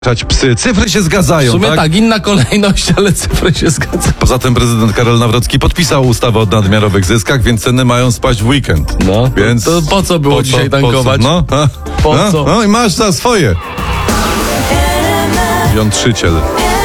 psy. Cyfry się zgadzają, W sumie tak? tak, inna kolejność, ale cyfry się zgadzają. Poza tym prezydent Karol Nawrocki podpisał ustawę o nadmiarowych zyskach, więc ceny mają spaść w weekend. No, Więc to po co było dzisiaj tankować? No, Po co? No i masz za swoje. Jątrzyciel.